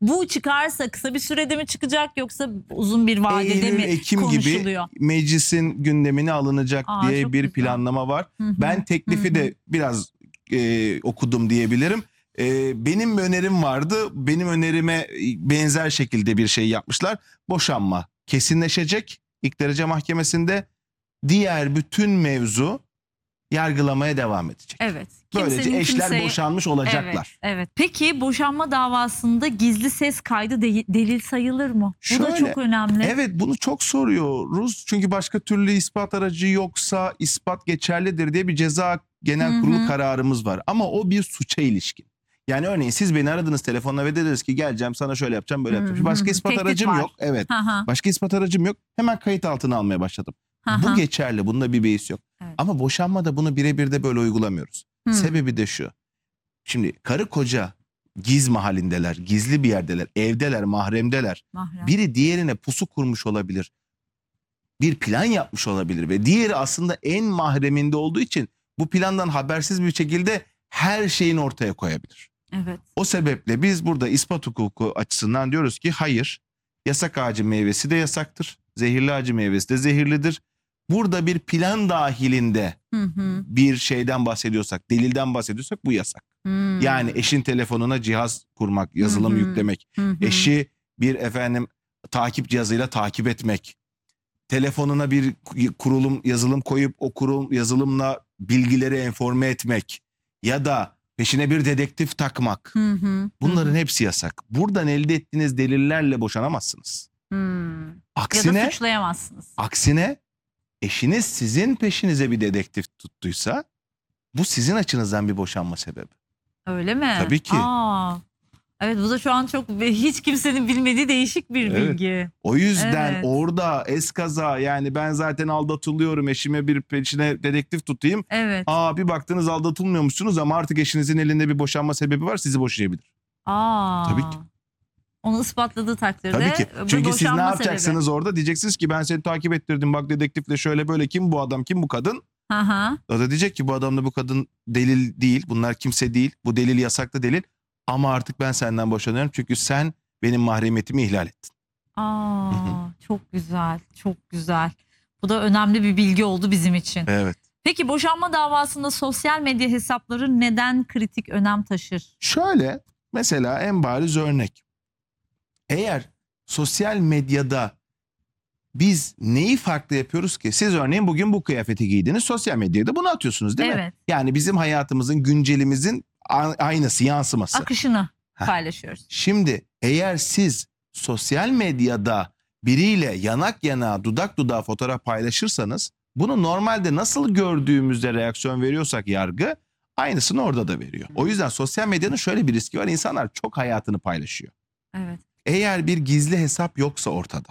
bu çıkarsa kısa bir sürede mi çıkacak yoksa uzun bir vadede mi Ekim konuşuluyor? gibi meclisin gündemine alınacak diye bir güzel planlama var. Hı hı, Ben teklifi de biraz okudum diyebilirim. Benim önerim vardı. Benim önerime benzer şekilde bir şey yapmışlar. Boşanma kesinleşecek ilk derece mahkemesinde. Diğer bütün mevzu yargılamaya devam edecek. Evet. Böylece eşler boşanmış olacaklar. Evet. Peki boşanma davasında gizli ses kaydı delil sayılır mı? Bu da çok önemli. Evet, bunu çok soruyoruz. Çünkü başka türlü ispat aracı yoksa ispat geçerlidir diye bir ceza genel kurulu kararımız var. Ama o bir suça ilişkin. Yani örneğin siz beni aradınız telefonla ve dediniz ki geleceğim sana şöyle yapacağım böyle yapacağım. Başka ispat aracım yok. Evet. Başka ispat aracım yok. Hemen kayıt altına almaya başladım. Bu geçerli. Bunda bir beis yok. Evet. Ama boşanmada bunu birebir de böyle uygulamıyoruz. Sebebi de şu. Şimdi karı koca gizli halindeler, gizli bir yerdeler, evdeler, mahremdeler. Biri diğerine pusu kurmuş olabilir. Bir plan yapmış olabilir ve diğeri aslında en mahreminde olduğu için bu plandan habersiz bir şekilde her şeyini ortaya koyabilir. Evet. O sebeple biz burada ispat hukuku açısından diyoruz ki hayır, yasak ağacı meyvesi de yasaktır. Zehirli ağacı meyvesi de zehirlidir. Burada bir plan dahilinde bir şeyden bahsediyorsak, delilden bahsediyorsak bu yasak. Yani eşin telefonuna cihaz kurmak, yazılım yüklemek, eşi bir takip cihazıyla takip etmek, telefonuna bir yazılım koyup o yazılımla bilgileri enforme etmek ya da peşine bir dedektif takmak. Bunların hepsi yasak. Buradan elde ettiğiniz delillerle boşanamazsınız. Aksine, ya da suçlayamazsınız. Aksine eşiniz sizin peşinize bir dedektif tuttuysa bu sizin açınızdan bir boşanma sebebi. Öyle mi? Tabii ki. Evet, bu da şu an çok hiç kimsenin bilmediği değişik bir bilgi. O yüzden orada eskaza yani ben zaten aldatılıyorum eşime bir peşine dedektif tutayım. Evet. Bir baktınız aldatılmıyormuşsunuz ama artık eşinizin elinde bir boşanma sebebi var, sizi boşayabilir. Tabii ki. Onu ispatladığı takdirde. Tabii ki. Çünkü siz ne yapacaksınız orada? Diyeceksiniz ki ben seni takip ettirdim. Bak dedektifle şöyle böyle, kim bu adam, kim bu kadın? O da diyecek ki bu adamla bu kadın delil değil. Bunlar kimse değil. Bu delil yasaklı delil. Ama artık ben senden boşanıyorum. Çünkü sen benim mahremiyetimi ihlal ettin. Çok güzel. Çok güzel. Bu da önemli bir bilgi oldu bizim için. Evet. Peki boşanma davasında sosyal medya hesapları neden kritik önem taşır? Şöyle mesela en bariz örnek. Eğer sosyal medyada biz neyi farklı yapıyoruz ki? Siz örneğin bugün bu kıyafeti giydiniz, sosyal medyada bunu atıyorsunuz değil mi? Yani bizim hayatımızın, güncelimizin aynısı, yansıması. Akışını paylaşıyoruz. Şimdi eğer siz sosyal medyada biriyle yanak yanağa, dudak dudağa fotoğraf paylaşırsanız bunu normalde nasıl gördüğümüzde reaksiyon veriyorsak yargı aynısını orada da veriyor. O yüzden sosyal medyanın şöyle bir riski var. İnsanlar çok hayatını paylaşıyor. Evet. Eğer bir gizli hesap yoksa ortada.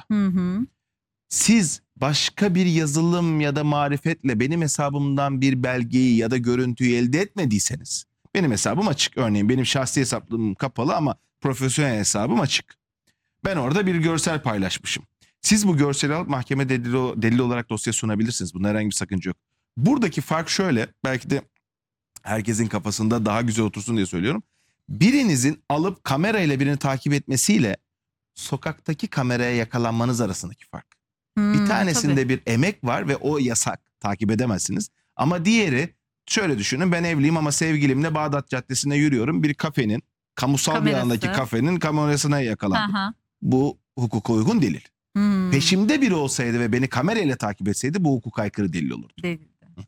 Siz başka bir yazılım ya da marifetle benim hesabımdan bir belgeyi ya da görüntüyü elde etmediyseniz, benim hesabım açık. Örneğin benim şahsi hesabım kapalı ama profesyonel hesabım açık. Ben orada bir görsel paylaşmışım. Siz bu görseli alıp mahkeme delil olarak dosya sunabilirsiniz. Bunda herhangi bir sakınca yok. Buradaki fark şöyle, belki de herkesin kafasında daha güzel otursun diye söylüyorum. Birinizin alıp kamerayla birini takip etmesiyle sokaktaki kameraya yakalanmanız arasındaki fark. Bir tanesinde bir emek var ve o yasak, takip edemezsiniz. Ama diğeri, şöyle düşünün, ben evliyim ama sevgilimle Bağdat Caddesi'nde yürüyorum. Bir kafenin, kamusal bir alandaki kafenin kamerasına yakalandım. Bu hukuka uygun delil. Peşimde biri olsaydı ve beni kamerayla takip etseydi bu hukuka aykırı delil olurdu. Evet.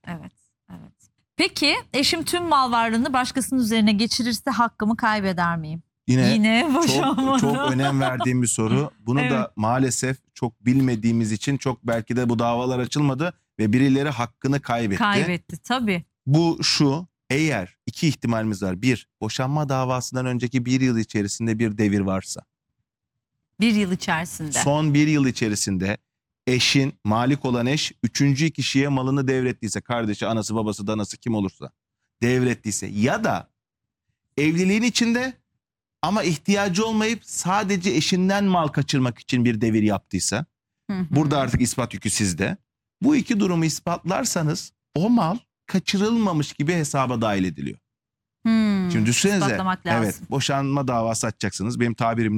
Peki eşim tüm mal varlığını başkasının üzerine geçirirse hakkımı kaybeder miyim? Yine boşanmada. Çok önem verdiğim bir soru. Bunu da maalesef çok bilmediğimiz için çok belki de bu davalar açılmadı ve birileri hakkını kaybetti. Kaybetti tabii. Bu şu, eğer iki ihtimalimiz var. Bir, boşanma davasından önceki bir yıl içerisinde bir devir varsa. Bir yıl içerisinde. Son bir yıl içerisinde eşin, malik olan eş, üçüncü kişiye malını devrettiyse, kardeşi, anası, babası, danası kim olursa devrettiyse ya da evliliğin içinde ama ihtiyacı olmayıp sadece eşinden mal kaçırmak için bir devir yaptıysa, burada artık ispat yükü sizde. Bu iki durumu ispatlarsanız o mal kaçırılmamış gibi hesaba dahil ediliyor. Şimdi düşünsenize, boşanma davası açacaksınız. Benim tabirim